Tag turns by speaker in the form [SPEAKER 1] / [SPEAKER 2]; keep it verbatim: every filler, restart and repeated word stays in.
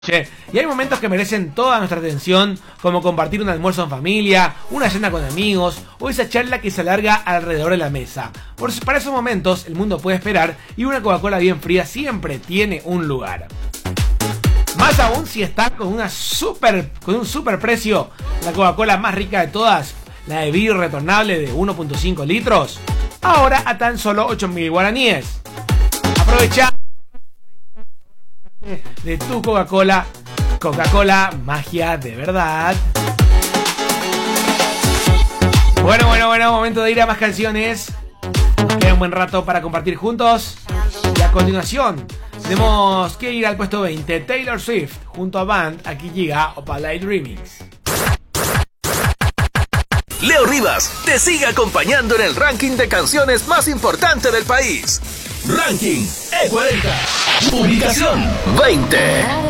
[SPEAKER 1] Che, y hay momentos que merecen toda nuestra atención, como compartir un almuerzo en familia, una cena con amigos o esa charla que se alarga alrededor de la mesa. Por, para esos momentos el mundo puede esperar y una Coca-Cola bien fría siempre tiene un lugar. Más aún si está con, una super, con un super precio, la Coca-Cola más rica de todas, la de vidrio retornable de uno punto cinco litros, ahora a tan solo ocho mil guaraníes. Aprovecha de tu Coca-Cola, Coca-Cola, magia de verdad. Bueno, bueno, bueno, momento de ir a más canciones. Nos queda un buen rato para compartir juntos. Y a continuación, tenemos que ir al puesto veinte, Taylor Swift, junto a Band. Aquí llega Opalite Remix.
[SPEAKER 2] Leo Rivas te sigue acompañando en el ranking de canciones más importante del país. Ranking E cuarenta, ubicación veinte.